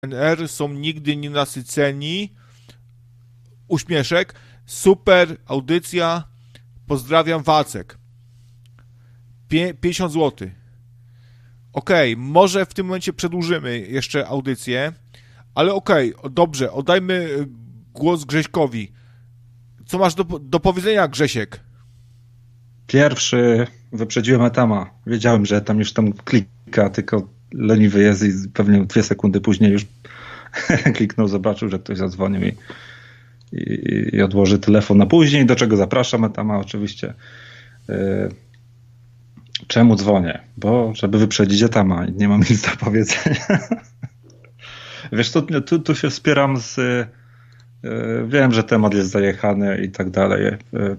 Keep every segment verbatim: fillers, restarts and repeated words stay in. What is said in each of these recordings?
N R są nigdy nienasyceni. Uśmieszek. Super audycja. Pozdrawiam, Wacek. Pię- pięćdziesiąt złotych. Okej, okay, może w tym momencie przedłużymy jeszcze audycję, ale okej, okay, dobrze, oddajmy głos Grześkowi. Co masz do, do powiedzenia, Grzesiek? Pierwszy wyprzedziłem Etama. Wiedziałem, że Etam już tam klika, tylko leniwy jest i pewnie dwie sekundy później już kliknął, zobaczył, że ktoś zadzwonił i, i, i odłoży telefon na później, do czego zapraszam Etama oczywiście. Yy, czemu dzwonię? Bo żeby wyprzedzić Etama i nie mam nic do powiedzenia. Wiesz, tu, tu, tu się wspieram z... Yy, wiem, że temat jest zajechany i tak dalej. Yy,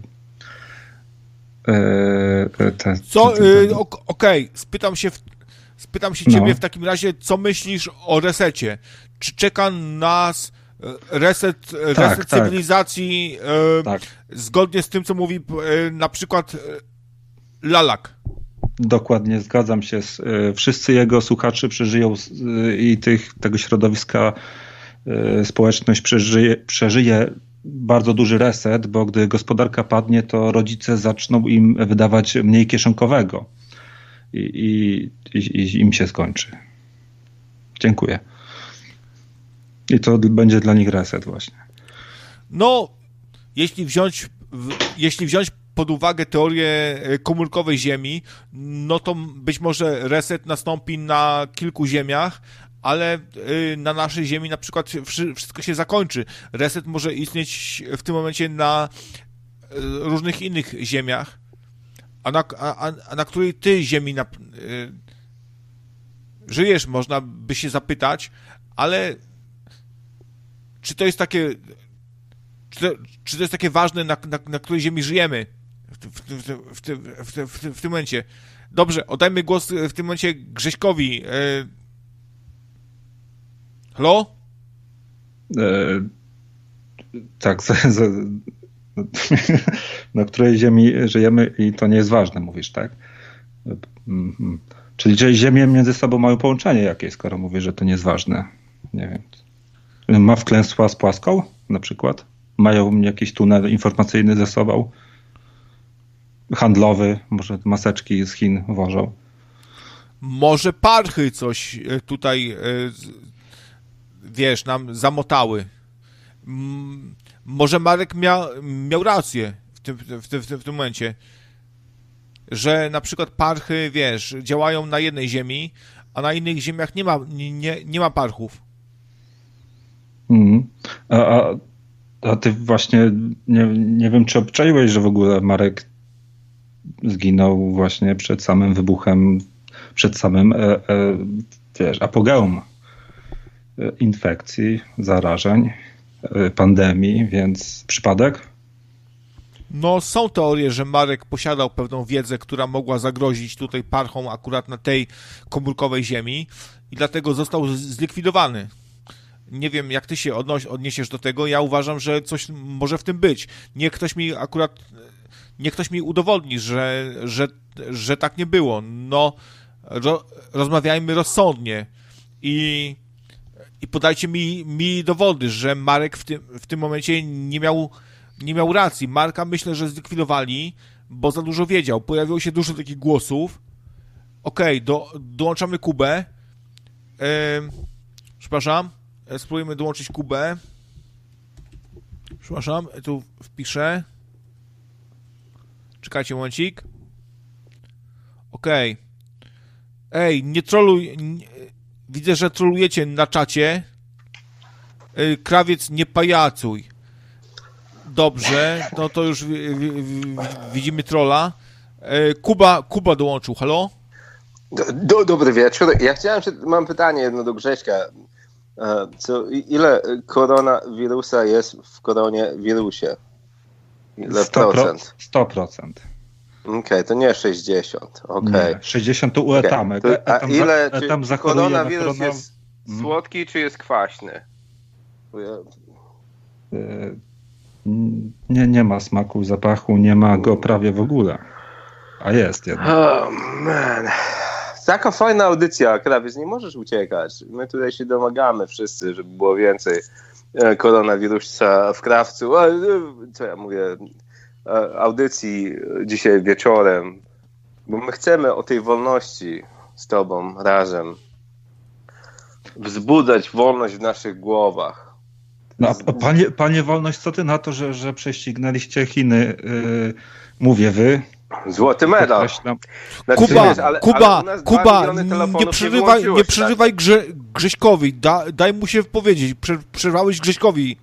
yy, te, co? te, te, Yy, Okej, okay. spytam się... W... Spytam się ciebie no. w takim razie, co myślisz o resecie? Czy czeka nas reset, reset tak, cywilizacji tak. e, zgodnie z tym, co mówi e, na przykład e, Lalak? Dokładnie, zgadzam się. Z, e, wszyscy jego słuchacze przeżyją e, i tych, tego środowiska e, społeczność przeżyje, przeżyje bardzo duży reset, bo gdy gospodarka padnie, to rodzice zaczną im wydawać mniej kieszonkowego. I, i, i im się skończy. Dziękuję. I to będzie dla nich reset właśnie. No, jeśli wziąć, jeśli wziąć pod uwagę teorię komórkowej Ziemi, no to być może reset nastąpi na kilku ziemiach, ale na naszej Ziemi na przykład wszystko się zakończy. Reset może istnieć w tym momencie na różnych innych ziemiach. A na, a, a na której ty ziemi na, y, żyjesz, można by się zapytać, ale czy to jest takie czy to, czy to jest takie ważne, na, na, na której ziemi żyjemy w, w, w, w, w, w, w, w tym momencie? Dobrze, oddajmy głos w tym momencie Grześkowi. Y, halo? E, tak, za, za, na której ziemi żyjemy i to nie jest ważne, mówisz, tak? Czyli że ziemie między sobą mają połączenie jakieś, skoro mówisz, że to nie jest ważne. Nie wiem. Ma wklęstwa z płaską na przykład? Mają jakiś tunel informacyjny ze sobą? Handlowy? Może maseczki z Chin wożą? Może parchy coś tutaj wiesz, nam zamotały. Może Marek miał, miał rację w tym, w, tym, w, tym, w tym momencie, że na przykład parchy, wiesz, działają na jednej ziemi, a na innych ziemiach nie ma, nie, nie ma parchów. Mm. A, a, a ty właśnie, nie, nie wiem, czy obczaiłeś, że w ogóle Marek zginął właśnie przed samym wybuchem, przed samym, e, e, wiesz, apogeum infekcji, zarażeń, pandemii, więc przypadek? No, są teorie, że Marek posiadał pewną wiedzę, która mogła zagrozić tutaj parchom akurat na tej komórkowej ziemi i dlatego został zlikwidowany. Nie wiem, jak ty się odnoś, odniesiesz do tego. Ja uważam, że coś może w tym być. Niech ktoś mi akurat, niech ktoś mi udowodni, że, że, że tak nie było. No, ro, rozmawiajmy rozsądnie i I podajcie mi, mi dowody, że Marek w tym, w tym momencie nie miał, nie miał racji. Marka myślę, że zlikwidowali, bo za dużo wiedział. Pojawiło się dużo takich głosów. Okej, okay, do, dołączamy Kubę. E, przepraszam. E, spróbujemy dołączyć Kubę. Przepraszam, tu wpiszę. Czekajcie momencik. Okej. Okay. Ej, nie troluj... Nie, widzę, że trolujecie na czacie. Krawiec, nie pajacuj. Dobrze, no to już w, w, w, widzimy trolla. Kuba, Kuba dołączył, halo? Do, do, dobry wieczór. Ja chciałem, mam pytanie jedno do Grześka. Co, ile koronawirusa jest w koronawirusie? Ile procent? sto procent. Okej, okay, to nie sześćdziesiąt. Okay. Nie, sześćdziesiąt to u Etamy. Okay. To, a etam ile, za, czy etam koronawirus korona... jest słodki, czy jest kwaśny? Nie, nie ma smaku, zapachu, nie ma go prawie w ogóle. A jest jednak. Oh man. taka fajna audycja, Krawiec, nie możesz uciekać. My tutaj się domagamy wszyscy, żeby było więcej koronawirusa w Krawcu. Co ja mówię? Audycji dzisiaj wieczorem. Bo my chcemy o tej wolności z tobą razem wzbudzać wolność w naszych głowach. No, a panie, panie Wolność, co ty na to, że, że prześcignęliście Chiny? Yy, mówię wy. Złoty medal. Znaczy, Kuba, wiesz, ale, Kuba, ale Kuba, nie przerywaj, nie, nie przerywaj tak? Grze, Grześkowi. Da, daj mu się powiedzieć. Prze, przerwałeś Grześkowi.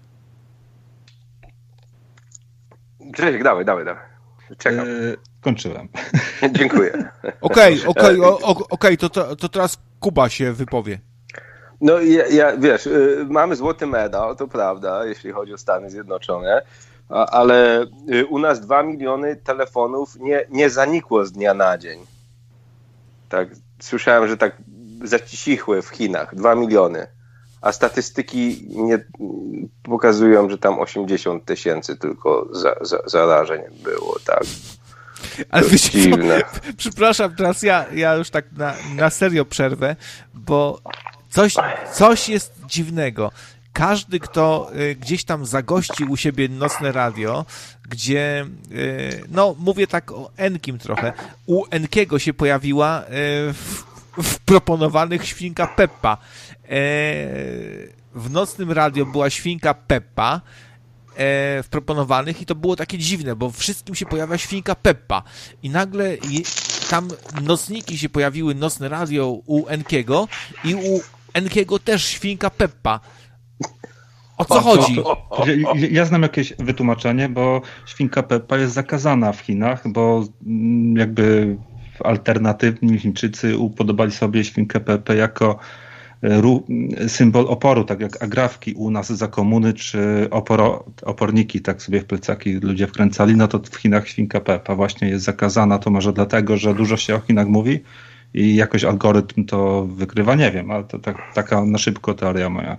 Grzesiek, dawaj, dawaj, dawaj. Czekam. Yy, kończyłem. Dziękuję. Okej, okej, okej, to, to, to teraz Kuba się wypowie. No ja, ja wiesz, y, mamy złoty medal, to prawda, jeśli chodzi o Stany Zjednoczone, a, ale y, u nas dwa miliony telefonów nie, nie zanikło z dnia na dzień. Tak, słyszałem, że tak zacichły w Chinach, dwa miliony, a statystyki nie pokazują, że tam osiemdziesiąt tysięcy tylko za, za, zarażeń było, tak. Ale wiecie co, przepraszam, teraz ja, ja już tak na, na serio przerwę, bo Coś, coś jest dziwnego. Każdy, kto y, gdzieś tam zagości u siebie nocne radio, gdzie, y, no mówię tak o Enkim trochę, u Enkiego się pojawiła y, w, w proponowanych świnka Peppa. Y, w nocnym radio była świnka Peppa w proponowanych i to było takie dziwne, bo wszystkim się pojawia świnka Peppa i nagle je, tam nocniki się pojawiły, nocne radio u Enkiego i u Enkiego też świnka Peppa. O co chodzi? Ja, ja znam jakieś wytłumaczenie, bo świnka Peppa jest zakazana w Chinach, bo jakby alternatywni Chińczycy upodobali sobie świnkę Peppę jako symbol oporu, tak jak agrafki u nas za komuny, czy oporo, oporniki, tak sobie w plecaki ludzie wkręcali, no to w Chinach świnka Peppa właśnie jest zakazana, to może dlatego, że dużo się o Chinach mówi i jakoś algorytm to wykrywa, nie wiem, ale to tak, taka na szybko teoria moja.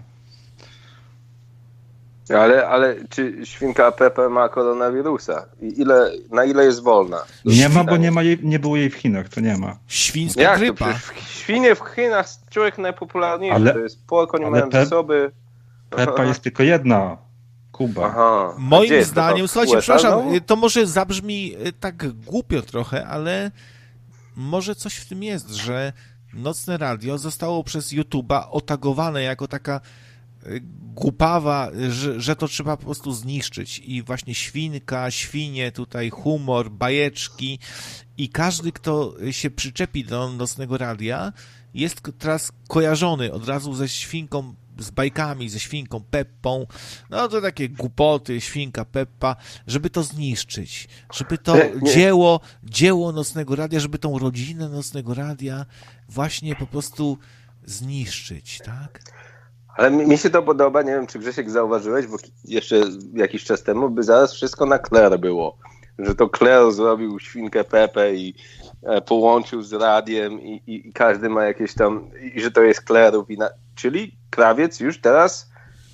Ale, ale czy świnka Peppa ma koronawirusa? I ile, na ile jest wolna? Nie ma, bo nie, ma jej, nie było jej w Chinach, to nie ma. Świńska Jak grypa. To świnie w Chinach człowiek najpopularniejszy, ale, to jest pork, oni mają Pep, zasoby. Peppa jest tylko jedna. Kuba. Aha. Moim zdaniem, słuchajcie, przepraszam, to może zabrzmi tak głupio trochę, ale może coś w tym jest, że nocne radio zostało przez YouTube'a otagowane jako taka głupawa, że, że to trzeba po prostu zniszczyć i właśnie świnka, świnie, tutaj humor, bajeczki i każdy, kto się przyczepi do nocnego radia, jest teraz kojarzony od razu ze świnką, z bajkami, ze świnką Peppą, no to takie głupoty, świnka Peppa, żeby to zniszczyć, żeby to nie, nie. dzieło, dzieło nocnego radia, żeby tą rodzinę nocnego radia właśnie po prostu zniszczyć, tak? Ale mi się to podoba, nie wiem, czy Grzesiek zauważyłeś, bo jeszcze jakiś czas temu by zaraz wszystko na Claire było. Że to Claire zrobił świnkę Peppę i e, połączył z radiem i, i, i każdy ma jakieś tam, i że to jest Claire'ów wina. Czyli Krawiec już teraz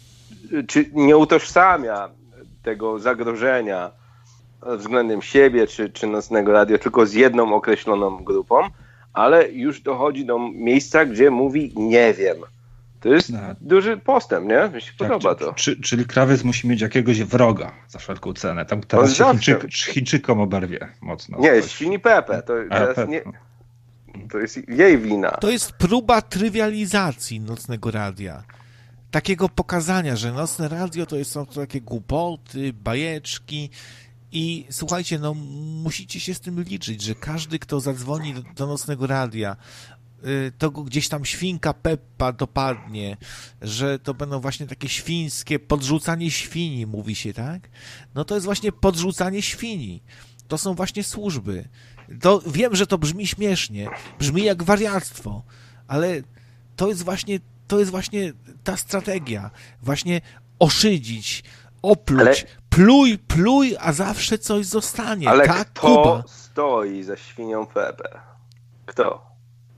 czy nie utożsamia tego zagrożenia względem siebie czy, czy nocnego radia tylko z jedną określoną grupą, ale już dochodzi do miejsca, gdzie mówi nie wiem. To jest no. duży postęp, nie? Mi się tak, podoba to. Czy, czyli Krawiec musi mieć jakiegoś wroga za wszelką cenę. Tam teraz się Chińczyk, Chińczykom oberwie mocno. Nie, świni Pepe. To, teraz nie, to jest jej wina. To jest próba trywializacji nocnego radia. Takiego pokazania, że nocne radio to są to takie głupoty, bajeczki i słuchajcie, no musicie się z tym liczyć, że każdy, kto zadzwoni do, do nocnego radia, to go gdzieś tam świnka Peppa dopadnie, że to będą właśnie takie świńskie podrzucanie świni, mówi się, tak? No to jest właśnie podrzucanie świni. To są właśnie służby. To, wiem, że to brzmi śmiesznie, brzmi jak wariactwo, ale to jest właśnie, to jest właśnie ta strategia. Właśnie oszydzić, opluć, ale... pluj, pluj, a zawsze coś zostanie. Ale tak, kto Kuba? Stoi za świnią Peppę? Kto?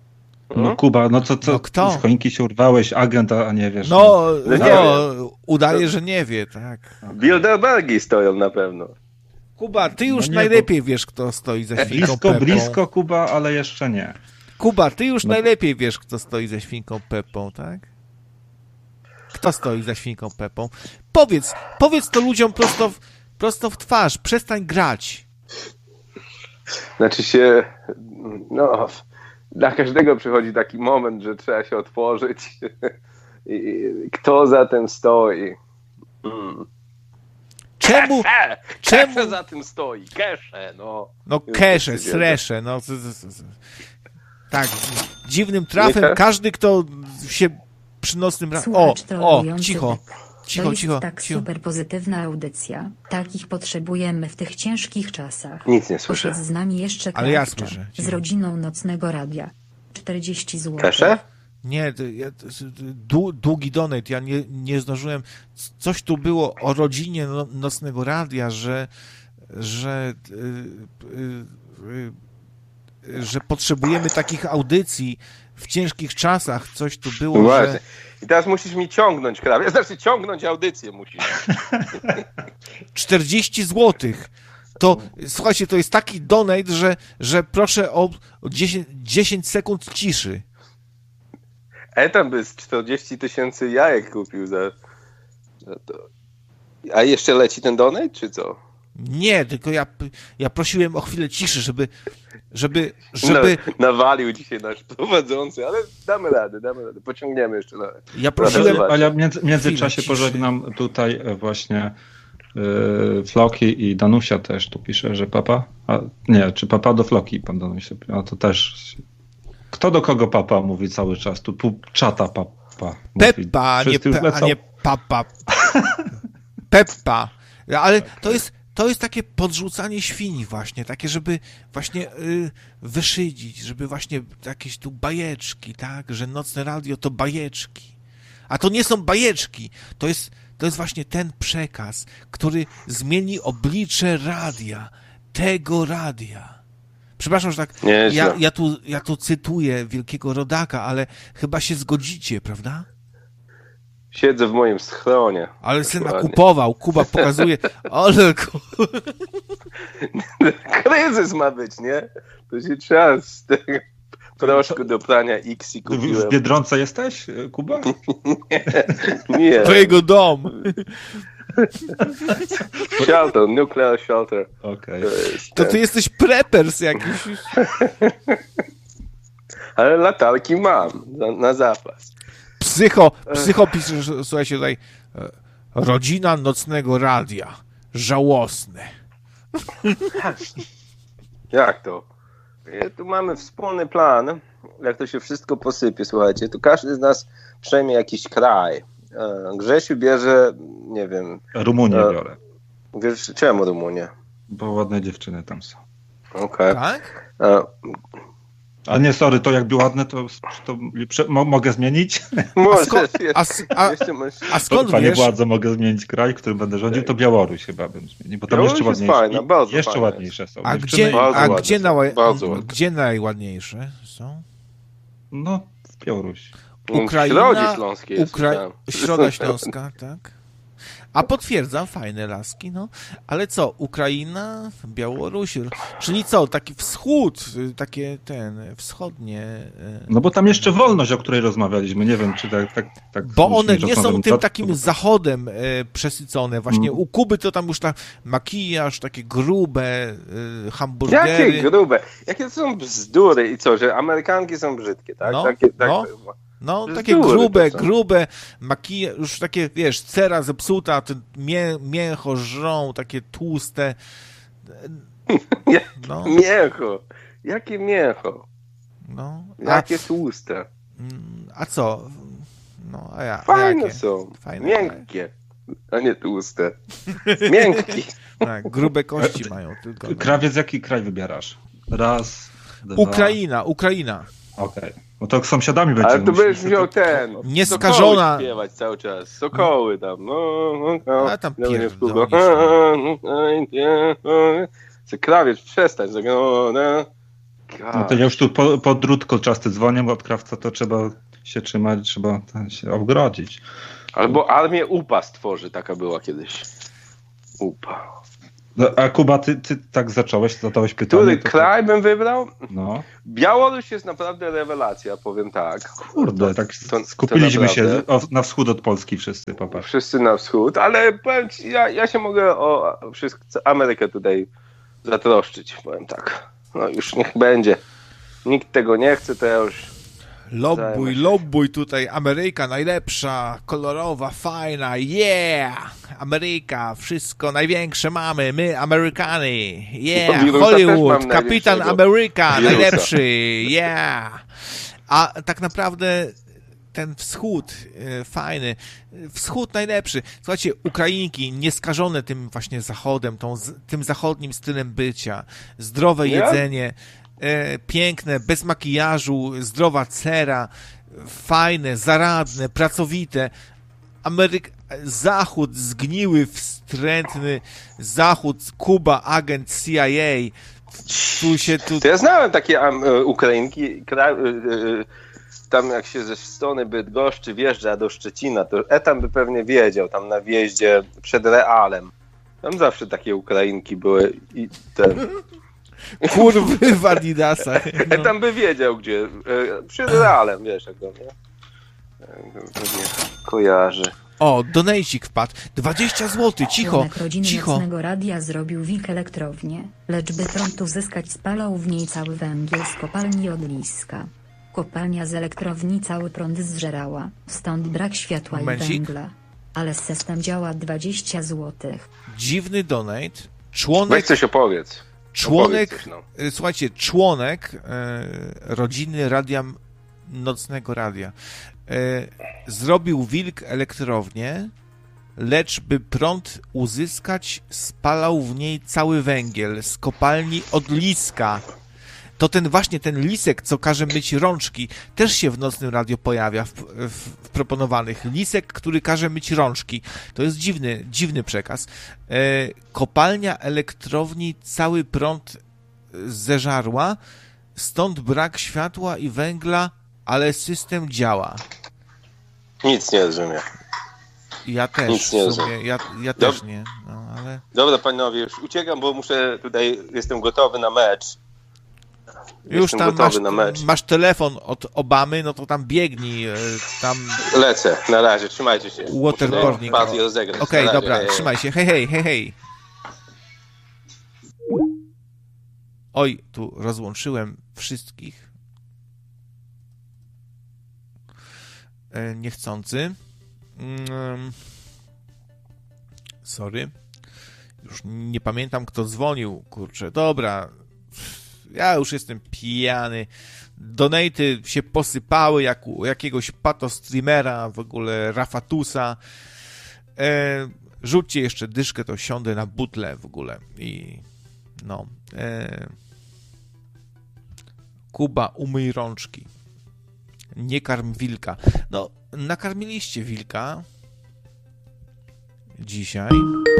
No Kuba, no co, co no kto? Z choinki się urwałeś, agent, a nie wiesz. No, no, no udaje, że nie wie, tak. Bilderbergi stoją na pewno. Kuba, ty już no nie, najlepiej bo... wiesz, kto stoi za świnką Blisko, Peppą. blisko, Kuba, ale jeszcze nie. Kuba, ty już no. najlepiej wiesz, kto stoi za świnką Pepą, tak? Kto stoi za świnką Pepą? Powiedz, powiedz to ludziom prosto w, prosto w twarz. Przestań grać. Znaczy się, no, dla każdego przychodzi taki moment, że trzeba się otworzyć. I kto za tym stoi? Hmm. Czemu? Kesze! Czemu? Kesze za tym stoi. Kesze, no. No kesze, sresze, no. Tak, dziwnym trafem każdy, kto się przy nocnym... Ra- o, o, cicho. Cicho, to jest cicho, tak cicho. super pozytywna audycja. Takich potrzebujemy w tych ciężkich czasach. Nic nie słyszę. Poszedł z nami jeszcze Ale ja Krawczak słyszę. z Cicho. rodziną Nocnego Radia. czterdzieści złotych. Kesze? Nie, to, ja, to, dłu, długi donate, ja nie, nie zdążyłem. Coś tu było o rodzinie no, Nocnego Radia, że że yy, yy, yy, że potrzebujemy takich audycji w ciężkich czasach. Coś tu było, No że... I teraz musisz mi ciągnąć, krawie. Znaczy ciągnąć audycję musisz. czterdzieści złotych. To, słuchajcie, to jest taki donate, że, że proszę o dziesięć, dziesięć sekund ciszy. Etam by z czterdzieści tysięcy jajek kupił za, za to. A jeszcze leci ten donate, czy co? Nie, tylko ja, ja prosiłem o chwilę ciszy, żeby żeby, żeby... No, nawalił dzisiaj nasz prowadzący, ale damy radę, damy radę. Pociągniemy jeszcze na... Ja prosiłem... Ale ja w między, międzyczasie pożegnam tutaj właśnie yy, Floki i Danusia też tu pisze, że papa... A, nie, czy papa do Floki pan Danusia? A to też... Kto do kogo papa mówi cały czas? Tu pół czata papa. Peppa, nie, pe, a nie papa. Peppa. Ale to jest, to jest takie podrzucanie świni właśnie, takie, żeby właśnie y, wyszydzić, żeby właśnie jakieś tu bajeczki, tak, że Nocne Radio to bajeczki. A to nie są bajeczki, to jest, to jest właśnie ten przekaz, który zmieni oblicze radia, tego radia. Przepraszam, że tak, ja, ja, tu, ja tu cytuję wielkiego rodaka, ale chyba się zgodzicie, prawda? Siedzę w moim schronie. Ale syn nakupował, Kuba pokazuje, ale... Kryzys ma być, nie? To się trzeba z tego proszku do prania X i kupiłem. W Biedronce jesteś, Kuba? nie, nie. To jego dom. Shelter, nuclear shelter. Okay. To, jest, to ty jesteś preppers jakiś. Ale latarki mam na, na zapas. Psycho, psycho pisze, słuchajcie tutaj, rodzina Nocnego Radia, żałosne. Jak to? Tu mamy wspólny plan, jak to się wszystko posypie, słuchajcie, to każdy z nas przejmie jakiś kraj. Grzesiu bierze, nie wiem... Rumunię biorę. Wiesz, czemu Rumunię? Bo ładne dziewczyny tam są. Okej. Okay. Tak? A nie, sorry, to jakby ładne, to, to mo, mogę zmienić? Możesz, a, skąd, a, a, a skąd Panie wiesz? władzo, mogę zmienić kraj, w którym będę rządził, to Białoruś chyba bym zmienił, bo tam Białoruś jeszcze ładniejsze, fajna, bardzo jeszcze fajna ładniejsze są. A, gdzie, a gdzie, na, gdzie najładniejsze są? No, w Białorusi. Ukraina, Śląskiej Ukra... Środa Śląska, tak. A potwierdzam, fajne laski, no. Ale co, Ukraina, Białoruś, czyli co, taki wschód, takie ten, wschodnie... No bo tam jeszcze wolność, o której rozmawialiśmy, nie wiem, czy tak... tak, tak bo one nie są tym takim zachodem e, przesycone, właśnie mm. u Kuby to tam już tak makijaż, takie grube e, hamburgery. Jakie grube? Jakie to są bzdury i co, że Amerykanki są brzydkie, tak? No, takie, tak no. No, takie grube, grube, makijaż, już takie, wiesz, cera zepsuta, ten mię, mięcho żrą, takie tłuste. No. Mięcho? Jakie mięcho? No. A, jakie tłuste? A co? No, a ja, Fajne a jakie? są, Fajne, miękkie, a nie tłuste. Miękki. Tak, grube kości mają tylko. No. Krawiec, jaki kraj wybierasz? Raz, dwa... Ukraina, Ukraina. Okej. Okay. No to sąsiadami będzie. Ale to będziesz miał ten. Nieskażona. Sokoły śpiewać cały czas. Sokoły tam. No, no, no. A tam no, pierdolisz. Krawiec, przestań. No, no. no to ja już tu po, po drut kolczasty dzwonię, bo od krawca to trzeba się trzymać, trzeba się ogrodzić. Albo armię U P A stworzy, taka była kiedyś. U P A. No, a Kuba, ty, ty tak zacząłeś, zadałeś pytanie. Który to, kraj bym wybrał? No. Białoruś jest naprawdę rewelacja, powiem tak. Kurde, to, tak to, skupiliśmy to się na wschód od Polski wszyscy, popatrz. Wszyscy na wschód, ale powiem ci, ja, ja się mogę o wszystko, Amerykę tutaj zatroszczyć, powiem tak. No już niech będzie. Nikt tego nie chce, to ja już... Lobbuj, lobbuj tutaj, Ameryka najlepsza, kolorowa, fajna, yeah! Ameryka, wszystko największe mamy, my Amerykany, yeah! Wirusa Hollywood, kapitan Ameryka, wirusa. najlepszy, yeah! A tak naprawdę ten wschód e, fajny, wschód najlepszy. Słuchajcie, Ukrainki nieskażone tym właśnie zachodem, tą, tym zachodnim stylem bycia, zdrowe Yeah. jedzenie, E, piękne, bez makijażu, zdrowa cera, fajne, zaradne, pracowite. Ameryk... Zachód zgniły, wstrętny Zachód, Kuba, agent C I A. Tu się tu... To ja znałem takie um, Ukrainki, kra, y, y, tam jak się ze strony Bydgoszczy wjeżdża do Szczecina, to Etam by pewnie wiedział, tam na wjeździe przed Realem. Tam zawsze takie Ukrainki były i ten... Kurwy w Adidasach. No. Etam by wiedział, gdzie. E, przed Realem, wiesz, jak to, nie? Pewnie kojarzy. O, donejcik wpadł. dwadzieścia złotych, cicho, Członek rodziny cicho. Nocnego Radia zrobił wilk elektrownię, lecz by prąd uzyskać spalał w niej cały węgiel z kopalni Odliska. Kopalnia z elektrowni cały prąd zżerała, stąd brak światła Momencik. i węgla. Ale system działa dwadzieścia złotych. Dziwny donate. Weź Członek... coś opowiedz. Członek, Opowiedz coś, no. słuchajcie, członek e, rodziny radia, Nocnego Radia e, zrobił wilk elektrownię, lecz by prąd uzyskać, spalał w niej cały węgiel z kopalni Odliska. To ten właśnie ten lisek, co każe myć rączki, też się w Nocnym Radio pojawia w, w, w proponowanych. Lisek, który każe myć rączki. To jest dziwny, dziwny przekaz. E, kopalnia elektrowni cały prąd zeżarła, stąd brak światła i węgla, ale system działa. Nic nie rozumiem. Ja też Nic nie w sumie, ja, ja też nie. No, ale... Dobra, panowie, już uciekam, bo muszę tutaj, jestem gotowy na mecz. Już Jestem tam gotowy masz, na mecz. masz telefon od Obamy, no to tam biegnij, e, tam Lecę, na razie, trzymajcie się. waterboarding. Muszę partię rozegrać. Okej, Na razie, dobra, hej, hej. trzymaj się, hej, hej, hej, hej. Oj, tu rozłączyłem wszystkich. E, niechcący. Mm, sorry. Już nie pamiętam, kto dzwonił, kurczę. Dobra, ja już jestem pijany. Donaty się posypały jak u jakiegoś patostreamera, w ogóle Rafatusa. E, rzućcie jeszcze dyszkę, to siądę na butlę w ogóle. I no. E, Kuba, umyj rączki. Nie karm wilka. No, nakarmiliście wilka dzisiaj.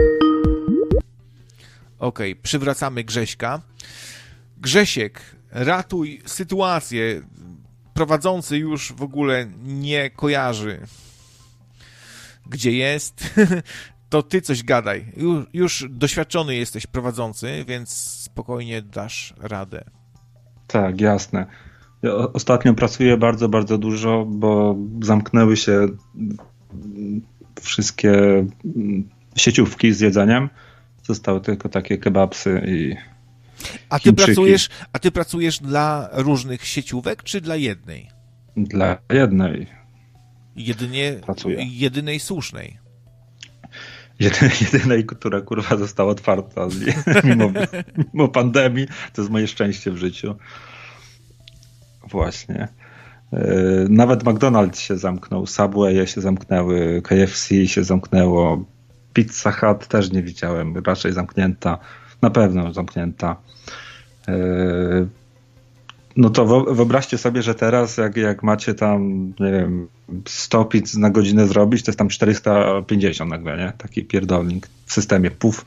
Okej, okay, przywracamy Grześka. Grzesiek, ratuj sytuację. Prowadzący już w ogóle nie kojarzy, gdzie jest. To ty coś gadaj. Już, już doświadczony jesteś prowadzący, więc spokojnie dasz radę. Tak, jasne. Ja ostatnio pracuję bardzo, bardzo dużo, bo zamknęły się wszystkie sieciówki z jedzeniem. Zostały tylko takie kebabsy i A ty Chińczyki. pracujesz, a ty pracujesz dla różnych sieciówek, czy dla jednej? Dla jednej. Jedynie, Pracuję. jedynej słusznej. Jedynej, jedynej, która kurwa została otwarta mimo, mimo pandemii. To jest moje szczęście w życiu. Właśnie. Nawet McDonald's się zamknął, Subway się zamknęły, K F C się zamknęło, Pizza Hut też nie widziałem, raczej zamknięta, na pewno zamknięta. No to wyobraźcie sobie, że teraz jak, jak macie tam, nie wiem, sto pizz na godzinę zrobić, to jest tam czterysta pięćdziesiąt nagle, nie? Taki pierdolnik w systemie, puf.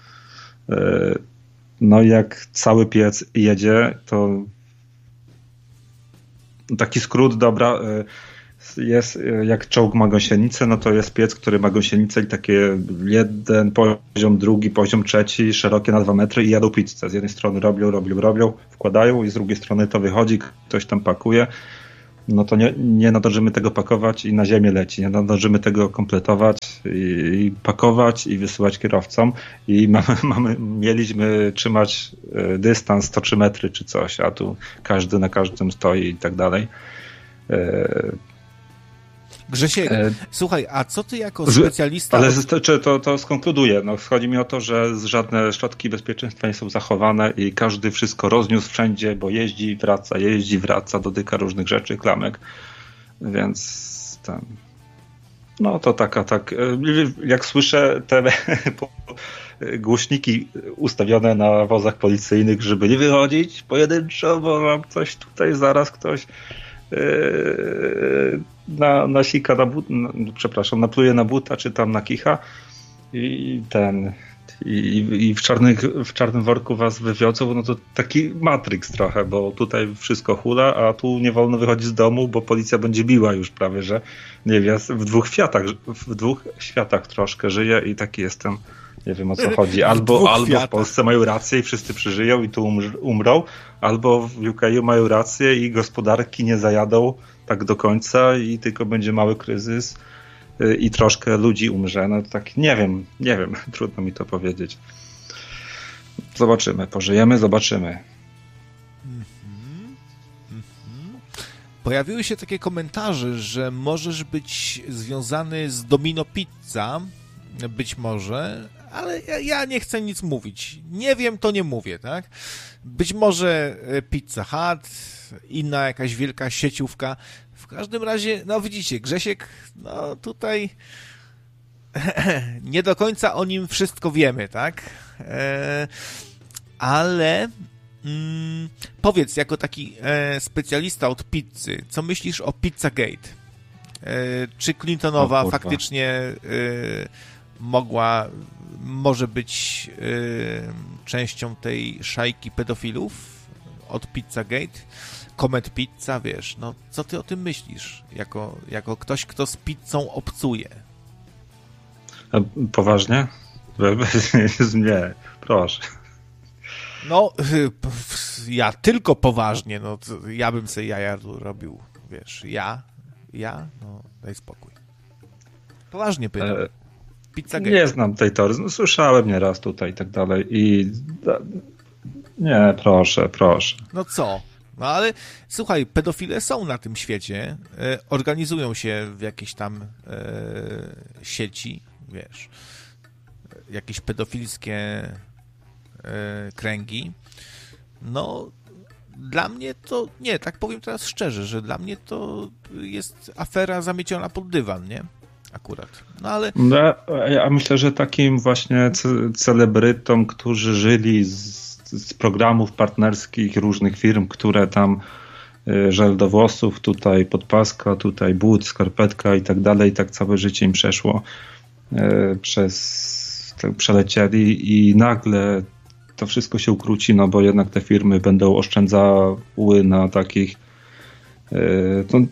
No i jak cały piec jedzie, to taki skrót, dobra, jest, jest, jak czołg ma gąsienicę, no to jest piec, który ma gąsienicę i takie jeden poziom, drugi poziom, trzeci, szerokie na dwa metry i jadą pizzę. Z jednej strony robią, robią, robią, wkładają i z drugiej strony to wychodzi, ktoś tam pakuje. No to nie, nie nadążymy tego pakować i na ziemię leci. Nie nadążymy tego kompletować i, i pakować i wysyłać kierowcom. I mamy, mamy, mieliśmy trzymać dystans sto trzy metry czy coś, a tu każdy na każdym stoi i tak dalej. Grzesiek, e... słuchaj, a co ty jako specjalista... Ale od... to, to, to skonkluduję. No, chodzi mi o to, że żadne środki bezpieczeństwa nie są zachowane i każdy wszystko rozniósł wszędzie, bo jeździ, wraca, jeździ, wraca, dotyka różnych rzeczy, klamek. Więc tam... No to taka, tak... Jak słyszę te głośniki ustawione na wozach policyjnych, żeby nie wychodzić pojedynczo, bo mam coś tutaj, zaraz ktoś... na, na sika, na but, na, przepraszam, napluje na buta, czy tam na kicha i ten i, i w, czarnych, w czarnym worku was wywiozą, no to taki Matrix trochę, bo tutaj wszystko hula, a tu nie wolno wychodzić z domu, bo policja będzie biła już prawie, że nie wiem, w dwóch światach, w dwóch światach troszkę żyję i taki jestem. Nie wiem, o co chodzi. Albo, albo w Polsce mają rację i wszyscy przeżyją i tu umrą, albo w U K mają rację i gospodarki nie zajadą tak do końca i tylko będzie mały kryzys i troszkę ludzi umrze. No tak nie wiem, nie wiem. Trudno mi to powiedzieć. Zobaczymy. Pożyjemy, zobaczymy. Mm-hmm. Mm-hmm. Pojawiły się takie komentarze, że możesz być związany z Domino Pizza. Być może, ale ja, ja nie chcę nic mówić. Nie wiem, to nie mówię, tak? Być może Pizza Hut, inna jakaś wielka sieciówka. W każdym razie, no widzicie, Grzesiek, no tutaj nie do końca o nim wszystko wiemy, tak? E, ale mm, powiedz, jako taki e, specjalista od pizzy, co myślisz o Pizzagate? E, czy Clintonowa faktycznie... E, mogła, może być y, częścią tej szajki pedofilów od Pizzagate? Comment Pizza, wiesz, no co ty o tym myślisz? Jako, jako ktoś, kto z pizzą obcuje. A poważnie? Nie, proszę. No, ja tylko poważnie, no ja bym sobie jaja robił, wiesz, ja, ja, no daj spokój. Poważnie pytam. E... Pizzagate. Nie znam tej teorii. No, słyszałem nieraz tutaj i tak dalej. I nie, proszę, proszę. No co? No ale słuchaj, pedofile są na tym świecie. E, organizują się w jakieś tam e, sieci, wiesz, jakieś pedofilskie e, kręgi. No, dla mnie to, nie, tak powiem teraz szczerze, że dla mnie to jest afera zamieciona pod dywan, nie? Akurat. No ale... Ja, ja myślę, że takim właśnie ce- celebrytom, którzy żyli z, z programów partnerskich różnych firm, które tam y, żel do włosów, tutaj podpaska, tutaj but, skarpetka i tak dalej, i tak całe życie im przeszło y, przez tak przelecieli i nagle to wszystko się ukróci, no bo jednak te firmy będą oszczędzały na takich y, to,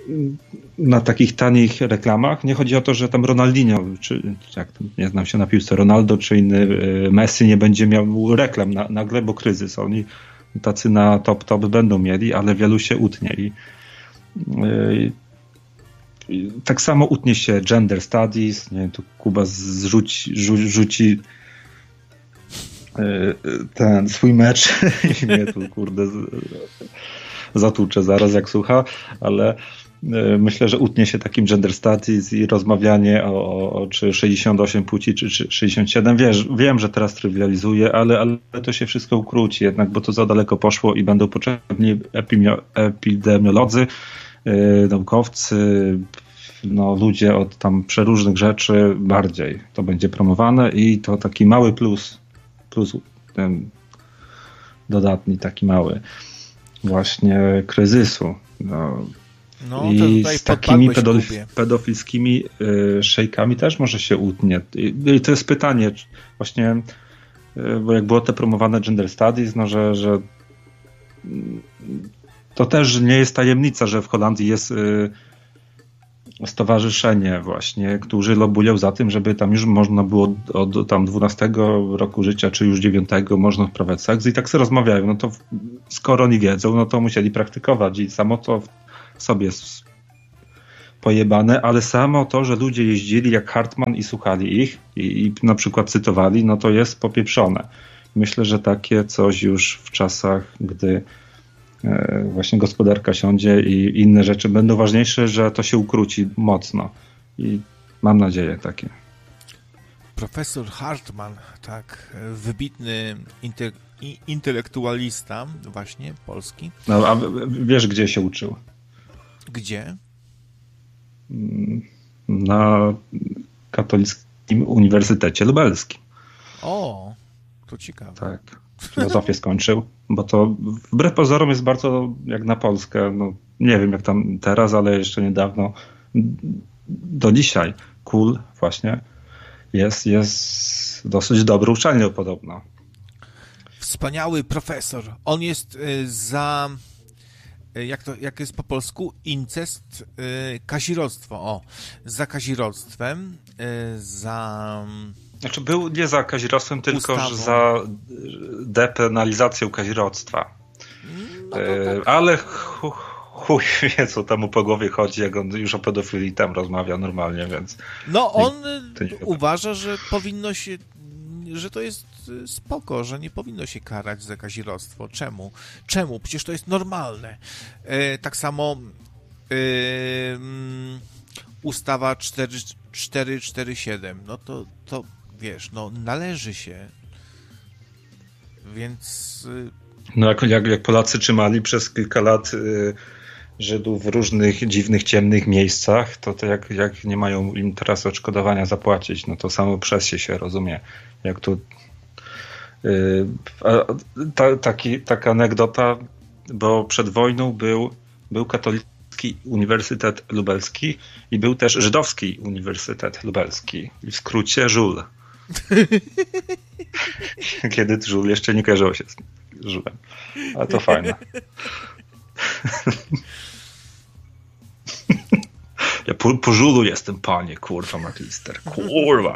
na takich tanich reklamach. Nie chodzi o to, że tam Ronaldinho, czy jak nie znam się na piłce, Ronaldo czy inny Messi nie będzie miał reklam na, nagle, bo kryzys. Oni tacy na top top będą mieli, ale wielu się utnie. I, i, i tak samo utnie się gender studies. Nie wiem, tu Kuba zrzuci, rzu, rzuci ten swój mecz i mnie tu kurde zatłuczę zaraz jak słucha, ale myślę, że utnie się takim gender studies i rozmawianie o, o czy sześćdziesiąt osiem płci, czy, czy sześćdziesiąt siedem. Wiesz, wiem, że teraz trywializuję, ale, ale to się wszystko ukróci jednak, bo to za daleko poszło i będą potrzebni epimio, epidemiolodzy, yy, naukowcy, no, ludzie od tam przeróżnych rzeczy bardziej. To będzie promowane i to taki mały plus, plus ten dodatni taki mały właśnie kryzysu. No. No, i z takimi pedofil- pedofilskimi y, szejkami też może się utnie. I, I to jest pytanie właśnie, y, bo jak było te promowane gender studies, no, że, że y, to też nie jest tajemnica, że w Holandii jest y, stowarzyszenie właśnie, którzy lobują za tym, żeby tam już można było od tam dwunastego roku życia, czy już dziewiątego można wprawiać seks i tak sobie rozmawiają. No to skoro oni wiedzą, no to musieli praktykować i samo to sobie jest pojebane, ale samo to, że ludzie jeździli jak Hartman i słuchali ich i, i na przykład cytowali, no to jest popieprzone. Myślę, że takie coś już w czasach, gdy e, właśnie gospodarka siądzie i inne rzeczy będą ważniejsze, że to się ukróci mocno. I mam nadzieję takie. Profesor Hartman, tak, wybitny inte, intelektualista właśnie polski. No, a wiesz, gdzie się uczył? Gdzie? Na Katolickim Uniwersytecie Lubelskim. O, to ciekawe. Tak, filozofię skończył, bo to wbrew pozorom jest bardzo jak na Polskę, no nie wiem jak tam teraz, ale jeszcze niedawno, do dzisiaj Kul właśnie jest, jest dosyć dobrą uczelnią podobno. Wspaniały profesor. On jest y, za... Jak to, jak jest po polsku? Incest, y, kazirodztwo. O, za kazirodztwem, y, za... Znaczy był nie za kazirodztwem, tylko ustawą. za depenalizacją kazirodztwa. No tak. Ale chuj, chuj wie, co tam mu po głowie chodzi, jak on już o pedofilii tam rozmawia normalnie, więc... No on uważa, że powinno się, że to jest spoko, że nie powinno się karać za kazirodztwo. Czemu? Czemu? Przecież to jest normalne. E, tak samo e, ustawa cztery cztery siedem, no to, to wiesz, no należy się. Więc... No jak, jak, jak Polacy trzymali przez kilka lat y, Żydów w różnych dziwnych, ciemnych miejscach, to, to jak, jak nie mają im teraz odszkodowania zapłacić, no to samo przez się się rozumie. Jak tu y, ta, taki, taka anegdota, bo przed wojną był, był Katolicki Uniwersytet Lubelski i był też Żydowski Uniwersytet Lubelski. W skrócie żul. Kiedy żul jeszcze nie kojarzyło się z żulem. Ale to fajne. Ja po, po żulu jestem, panie, kurwa, Maklister. Kurwa.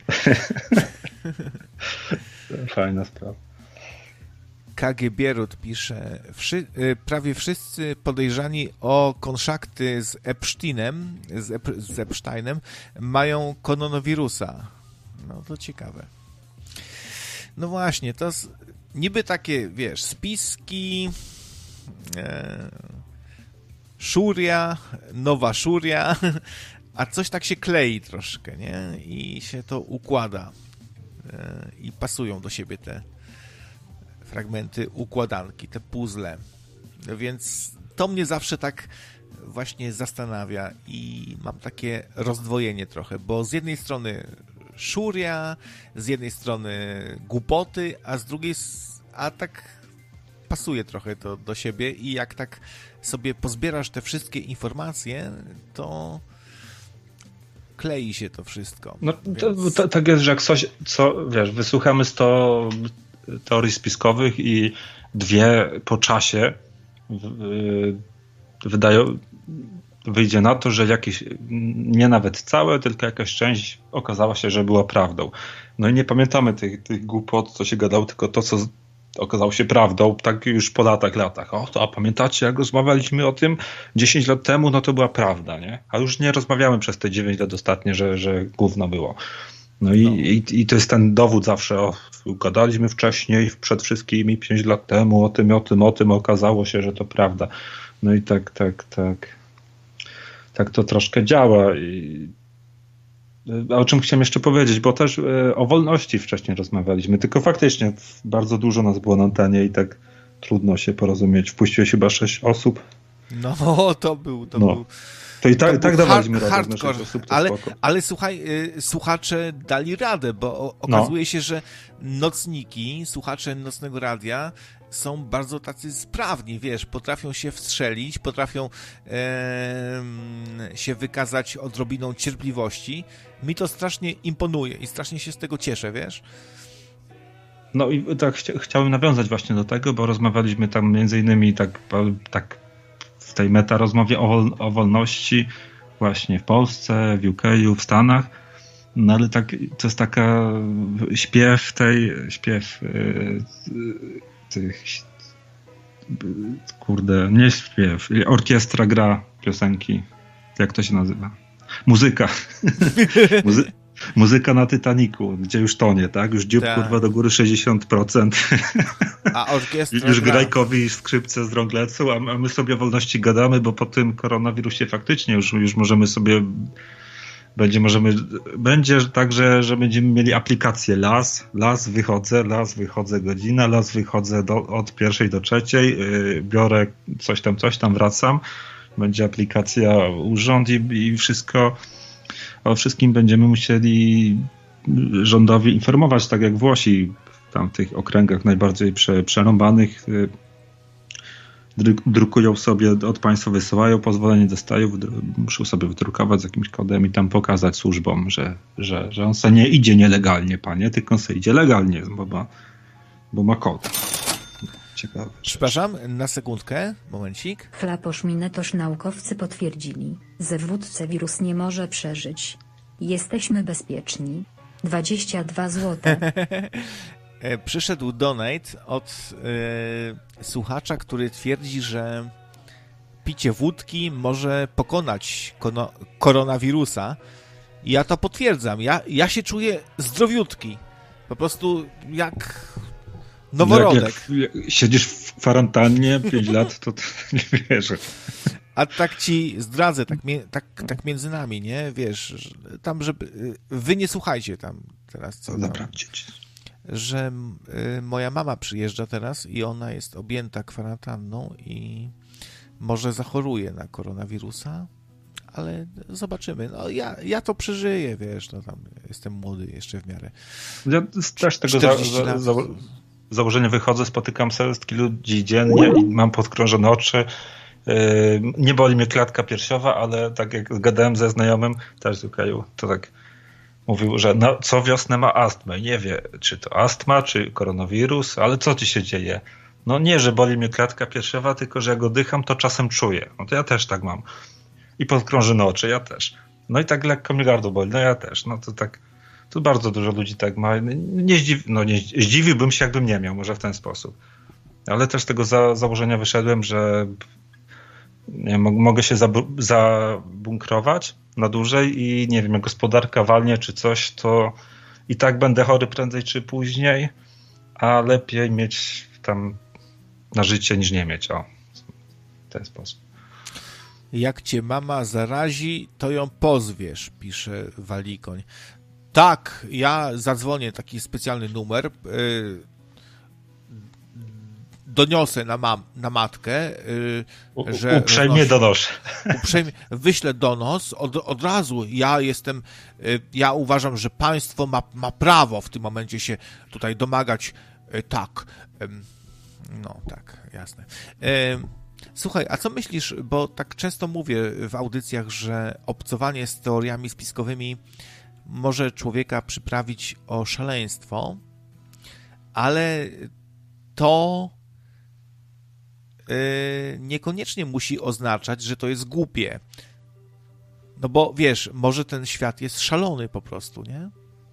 Fajna sprawa. K G Bierut pisze, wszy, prawie wszyscy podejrzani o konszakty z Epsteinem, z, Ep, z Epsteinem mają koronawirusa. No to ciekawe. No właśnie, to z, niby takie, wiesz, spiski, e, szuria, nowa szuria, a coś tak się klei troszkę, nie? I się to układa. E, I pasują do siebie te fragmenty układanki, te puzzle. Więc to mnie zawsze tak właśnie zastanawia i mam takie rozdwojenie trochę, bo z jednej strony szuria, z jednej strony głupoty, a z drugiej, a tak pasuje trochę to do siebie i jak tak sobie pozbierasz te wszystkie informacje, to klei się to wszystko. No to, to, tak jest, że jak coś, co, wiesz, wysłuchamy sto teorii spiskowych i dwie po czasie wydają, wyjdzie na to, że jakieś, nie nawet całe, tylko jakaś część okazała się, że była prawdą. No i nie pamiętamy tych, tych głupot, co się gadało, tylko to, co okazało się prawdą, tak już po latach, latach. O, to, a pamiętacie, jak rozmawialiśmy o tym dziesięć lat temu, no to była prawda, nie? A już nie rozmawiamy przez te dziewięć lat ostatnie, że, że gówno było. No i, no. i, i to jest ten dowód zawsze, o, gadaliśmy wcześniej, przed wszystkimi pięć lat temu o tym, o tym, o tym, okazało się, że to prawda. No i tak, tak, tak, tak to troszkę działa. I, a o czym chciałem jeszcze powiedzieć, bo też e, o wolności wcześniej rozmawialiśmy, tylko faktycznie bardzo dużo nas było na antenie i tak trudno się porozumieć. Wpuściłeś chyba sześć osób. No, to był... To no. był... To i tak, to tak dawaliśmy radę. Hardcore, osób, ale, ale słuchaj, y, słuchacze dali radę, bo o, okazuje no. się, że nocniki, słuchacze Nocnego Radia są bardzo tacy sprawni, wiesz, potrafią się wstrzelić, potrafią e, się wykazać odrobiną cierpliwości. Mi to strasznie imponuje i strasznie się z tego cieszę, wiesz? No i tak chcia, chciałem nawiązać właśnie do tego, bo rozmawialiśmy tam między innymi tak, tak w tej meta rozmowie o, wol, o wolności, właśnie w Polsce, w U K, w Stanach. No ale tak, to jest taka śpiew tej, śpiew yy, tych, kurde, nie śpiew, orkiestra gra piosenki. Jak to się nazywa? Muzyka. Muzy- muzyka na Titanicu, gdzie już tonie, tak? Już dziób, tak. Kurwa, do góry sześćdziesiąt procent. A orkiestra już gra. Grajkowi skrzypce z rąk lecą, a my sobie o wolności gadamy, bo po tym koronawirusie faktycznie już, już możemy sobie będzie, możemy, będzie tak, że, że będziemy mieli aplikację las, las wychodzę, las wychodzę godzina, las wychodzę do, od pierwszej do trzeciej, yy, biorę coś tam, coś tam, wracam. Będzie aplikacja urząd i, i wszystko, o wszystkim będziemy musieli rządowi informować, tak jak Włosi w tamtych okręgach najbardziej prze, przerąbanych drukują sobie, od państwa wysyłają, pozwolenie dostają, muszą sobie wydrukować z jakimś kodem i tam pokazać służbom, że, że, że on sobie nie idzie nielegalnie, panie, tylko on sobie idzie legalnie, bo ma, bo ma kod. Ciekawe. Przepraszam, na sekundkę, momencik. Chlaposz minetosz naukowcy potwierdzili, że w wódce wirus nie może przeżyć. Jesteśmy bezpieczni. dwadzieścia dwa złote. Przyszedł donate od yy, słuchacza, który twierdzi, że picie wódki może pokonać kono- koronawirusa. I ja to potwierdzam. Ja, ja się czuję zdrowiutki. Po prostu jak noworodek. Jak, jak siedzisz w kwarantannie pięć lat, to, to nie wierzę. A tak ci zdradzę, tak, tak, tak między nami, nie? Wiesz, tam, żeby... Wy nie słuchajcie tam teraz, co tam, że y, moja mama przyjeżdża teraz i ona jest objęta kwarantanną i może zachoruje na koronawirusa, ale zobaczymy. No ja, ja to przeżyję, wiesz, no tam jestem młody jeszcze w miarę. Ja też tego za, za, za, założenia wychodzę, spotykam setki ludzi dziennie i mam podkrążone oczy. Nie boli mnie klatka piersiowa, ale tak jak gadałem ze znajomym, też z U K, to tak mówił, że no, co wiosnę ma astmę. Nie wie, czy to astma, czy koronawirus, ale co ci się dzieje? No nie, że boli mnie klatka piersiowa, tylko że jak oddycham, to czasem czuję. No to ja też tak mam. I podkrążone oczy, ja też. No i tak lekko mnie gardło boli, no ja też. No to tak, tu bardzo dużo ludzi tak ma. Nie, zdziwi, no nie zdziwiłbym się, jakbym nie miał, może w ten sposób. Ale też z tego za, założenia wyszedłem, że nie, mogę się zabunkrować na dłużej i nie wiem, jak gospodarka walnie czy coś, to i tak będę chory prędzej czy później, a lepiej mieć tam na życie niż nie mieć. O, w ten sposób. Jak cię mama zarazi, to ją pozwiesz, pisze Walikoń. Tak, ja zadzwonię, taki specjalny numer, yy, doniosę na, mam, na matkę, yy, że... Uprzejmie roznosi, donoszę. Uprzejmie, wyślę donos, od, od razu ja jestem, yy, ja uważam, że państwo ma, ma prawo w tym momencie się tutaj domagać, yy, tak, yy, no tak, jasne. Yy, Słuchaj, a co myślisz, bo tak często mówię w audycjach, że obcowanie z teoriami spiskowymi może człowieka przyprawić o szaleństwo, ale to yy, niekoniecznie musi oznaczać, że to jest głupie. No bo wiesz, może ten świat jest szalony po prostu, nie?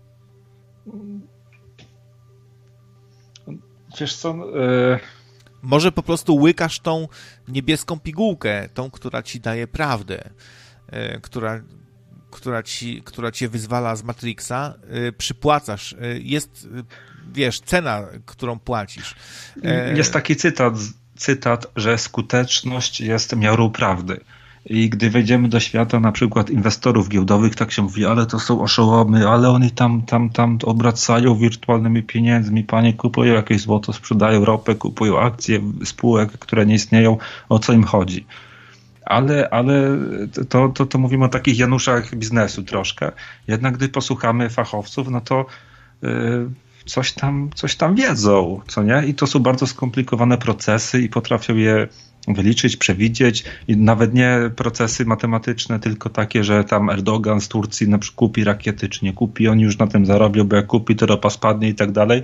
Wiesz co... Yy... Może po prostu łykasz tą niebieską pigułkę, tą, która ci daje prawdę, yy, która, która, ci, która cię wyzwala z Matrixa, yy, przypłacasz. Yy, jest, yy, wiesz, cena, którą płacisz. Yy... Jest taki cytat, cytat, że skuteczność jest miarą prawdy. I gdy wejdziemy do świata na przykład inwestorów giełdowych, tak się mówi, ale to są oszołomy, ale oni tam, tam, tam obracają wirtualnymi pieniędzmi, panie, kupują jakieś złoto, sprzedają ropę, kupują akcje spółek, które nie istnieją, o co im chodzi. Ale, ale to, to, to mówimy o takich Januszach biznesu troszkę. Jednak gdy posłuchamy fachowców, no to yy, coś tam, coś tam wiedzą, co nie? I to są bardzo skomplikowane procesy i potrafią je wyliczyć, przewidzieć i nawet nie procesy matematyczne, tylko takie, że tam Erdogan z Turcji na przykład kupi rakiety, czy nie kupi, oni już na tym zarobią, bo jak kupi, to ropa spadnie i tak dalej.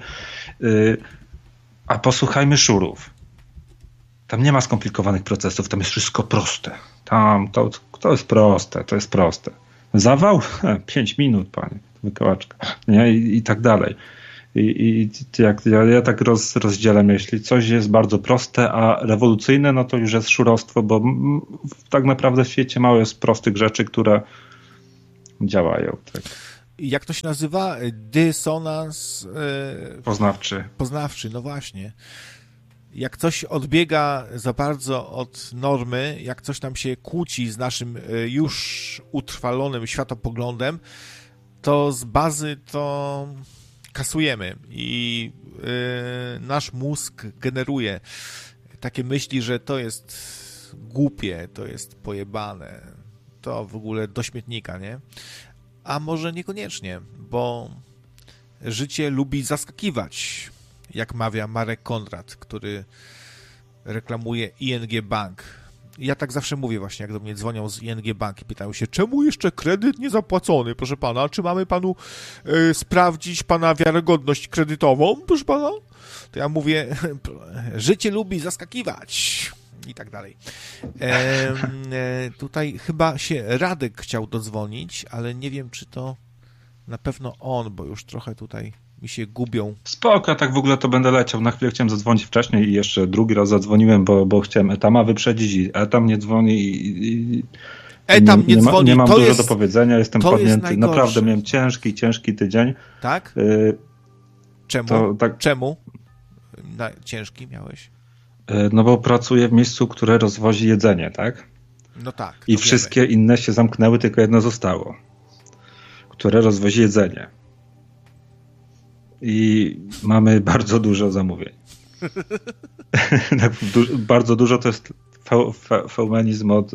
A posłuchajmy szurów. Tam nie ma skomplikowanych procesów, tam jest wszystko proste. tam, to, to jest proste, to jest proste. Zawał? Pięć minut, panie, wykałaczka, nie? I, i tak dalej. I, i jak, ja, ja tak roz, rozdzielam, jeśli coś jest bardzo proste, a rewolucyjne, no to już jest szurostwo, bo m, tak naprawdę w świecie mało jest prostych rzeczy, które działają. Tak. Jak to się nazywa? Dysonans yy, poznawczy. Poznawczy, no właśnie. Jak coś odbiega za bardzo od normy, jak coś nam się kłóci z naszym już utrwalonym światopoglądem, to z bazy to kasujemy i yy, nasz mózg generuje takie myśli, że to jest głupie, to jest pojebane, to w ogóle do śmietnika, nie? A może niekoniecznie, bo życie lubi zaskakiwać, jak mawia Marek Konrad, który reklamuje I N G Bank. Ja tak zawsze mówię właśnie, jak do mnie dzwonią z I N G Bank i pytają się, czemu jeszcze kredyt nie zapłacony, proszę pana? Czy mamy panu y, sprawdzić pana wiarygodność kredytową, proszę pana? To ja mówię, życie lubi zaskakiwać i tak dalej. E, e, tutaj chyba się Radek chciał dodzwonić, ale nie wiem, czy to na pewno on, bo już trochę tutaj mi się gubią. Spoko, tak w ogóle to będę leciał. Na chwilę chciałem zadzwonić wcześniej i jeszcze drugi raz zadzwoniłem, bo, bo chciałem Etama wyprzedzić i Etam nie dzwoni i, i Etam nie, nie dzwoni. Nie mam to dużo jest, do powiedzenia, jestem podnięty. Naprawdę miałem ciężki, ciężki tydzień. Tak? Y, Czemu? To, tak... Czemu Na, ciężki miałeś? Y, no bo pracuję w miejscu, które rozwozi jedzenie, tak? No tak. I wszystkie wiemy. Inne się zamknęły, tylko jedno zostało, które rozwozi jedzenie. I mamy bardzo dużo zamówień. Bardzo dużo to jest fe, fe, fełmenizm od...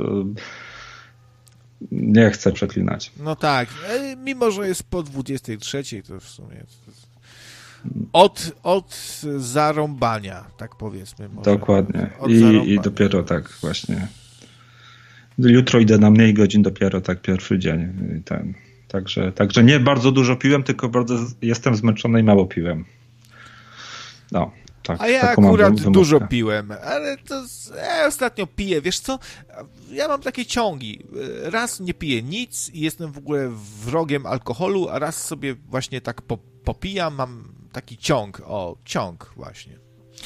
Nie chcę przeklinać. No tak. Mimo, że jest po dwudziestej trzeciej, to w sumie... Od, od zarąbania, tak powiedzmy. Może. Dokładnie. I, I dopiero tak właśnie. Jutro idę na mniej godzin, dopiero tak pierwszy dzień. Ten... Także, także nie bardzo dużo piłem, tylko bardzo jestem zmęczony i mało piłem. No, tak. A ja akurat dużo piłem, ale to ja ostatnio piję, wiesz co? Ja mam takie ciągi. Raz nie piję nic i jestem w ogóle wrogiem alkoholu, a raz sobie właśnie tak po, popijam, mam taki ciąg. O, ciąg właśnie.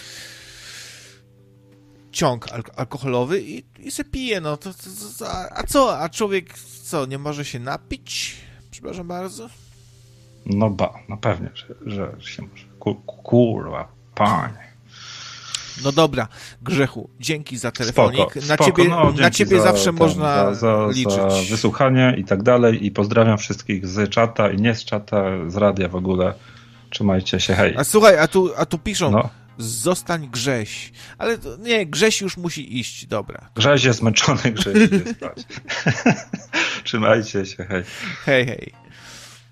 Ciąg al- alkoholowy i, i se piję, no to, to, to, a, a co? A człowiek co, nie może się napić? Przepraszam bardzo. No ba, no pewnie, że, że się może. Kurwa, panie. No dobra, Grzechu, dzięki za telefonik. Spoko, na spoko, ciebie, no, na ciebie za, zawsze ten, można za, za, liczyć. Za wysłuchanie i tak dalej i pozdrawiam wszystkich z czata i nie z czata, z radia w ogóle. Trzymajcie się, hej. A słuchaj, a tu, a tu piszą, no. Zostań Grześ. Ale to, nie, Grześ już musi iść, dobra. Grześ jest zmęczony, Grześ idzie spać. Trzymajcie się, hej. Hej, hej.